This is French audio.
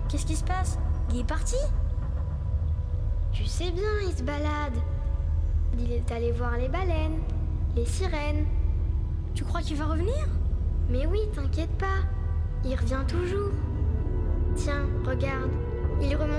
Qu'est-ce qui se passe? Il est parti? Tu sais bien, il se balade. Il est allé voir les baleines, les sirènes. Tu crois qu'il va revenir? Mais oui, t'inquiète pas, il revient toujours. Tiens, regarde, il remonte.